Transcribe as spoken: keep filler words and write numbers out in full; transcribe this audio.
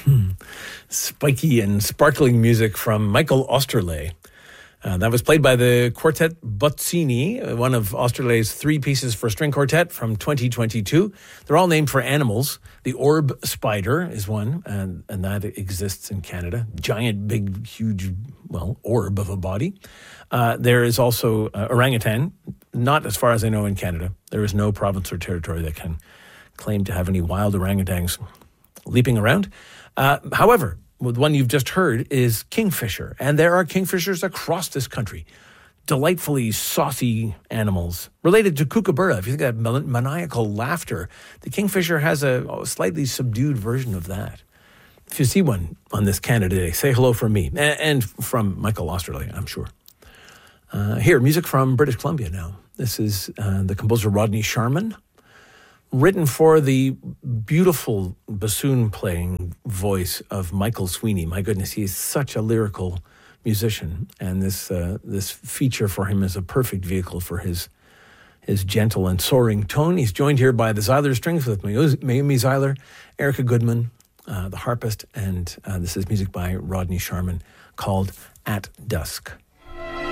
Spiky and sparkling music from Michael Osterley. Uh, that was played by the Quartet Bozzini, one of Osterley's three pieces for string quartet from twenty twenty-two. They're all named for animals. The orb spider is one, and, and that exists in Canada. Giant, big, huge, well, orb of a body. Uh, there is also uh, orangutan, not as far as I know in Canada. There is no province or territory that can claim to have any wild orangutans leaping around. Uh, however, the one you've just heard is kingfisher, and there are kingfishers across this country. Delightfully saucy animals related to kookaburra. If you think of maniacal laughter, the kingfisher has a, a slightly subdued version of that. If you see one on this Canada Day, say hello from me and, and from Michael Osterley, I'm sure. Uh, here, music from British Columbia now. This is uh, the composer Rodney Sharman, written for the beautiful bassoon-playing voice of Michael Sweeney. My goodness, he is such a lyrical musician, and this uh, this feature for him is a perfect vehicle for his his gentle and soaring tone. He's joined here by the Zeiler Strings with Mayumi Zeiler, Erica Goodman, uh, the harpist, and uh, this is music by Rodney Sharman called At Dusk.